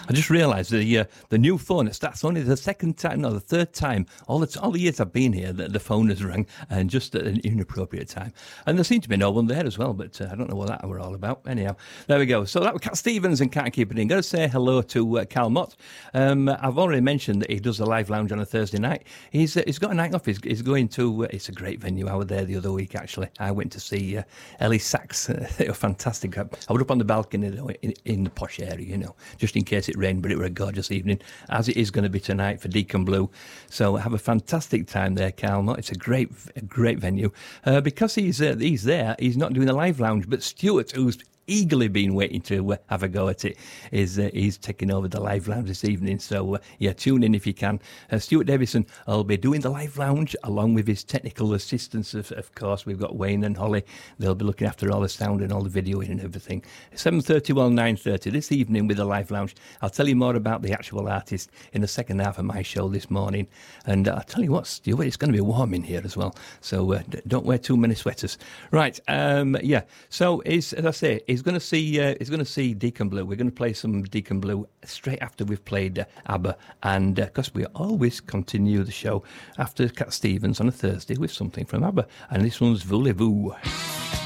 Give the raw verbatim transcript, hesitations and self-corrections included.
I just realised the uh, the new phone, it's, that's only the second time, no, the third time, all the, all the years I've been here, the, the phone has rang, and just at an inappropriate time. And there seemed to be no one there as well, but uh, I don't know what that were all about. Anyhow, there we go. So that was Cat Stevens and Can't Keep It In. Got to say hello to uh, Cal Mott. Um, I've already mentioned that he does a live lounge on a Thursday night. He's uh, he's got a night off. He's, he's going to, uh, it's a great venue. I was there the other week, actually. I went to see uh, Ellie Sachs. Uh, they were fantastic. I was up on the balcony though, in, in the posh area, you know, just in case it rained, but it was a gorgeous evening, as it is going to be tonight for Deacon Blue. So have a fantastic time there, Cal Mott. It's a great, a great venue. Uh, because he's uh, he's there, he's not doing a live lounge, but Stuart, who's eagerly been waiting to uh, have a go at it, is uh, he's taking over the live lounge this evening. So uh, yeah, tune in if you can. Uh, Stuart Davison will be doing the live lounge along with his technical assistants. Of, of course, we've got Wayne and Holly. They'll be looking after all the sound and all the videoing and everything. seven thirty, well, nine thirty this evening with the live lounge. I'll tell you more about the actual artist in the second half of my show this morning. And uh, I'll tell you what, Stuart, it's going to be warm in here as well. So uh, d- don't wear too many sweaters. Right, um, yeah. So is, as I say, he's going to see uh, he's going to see Deacon Blue. We're going to play some Deacon Blue straight after we've played uh, ABBA, and because uh, we always continue the show after Cat Stevens on a Thursday with something from ABBA, and this one's Voulez-Vous.